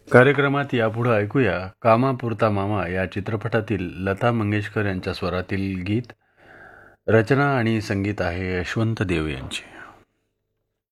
कार्यक्रमात यापुढे ऐकूया कामापुरता मामा या चित्रपटातील लता मंगेशकर यांच्या स्वरातील गीत. रचना आणि संगीत आहे यशवंत देव यांचे.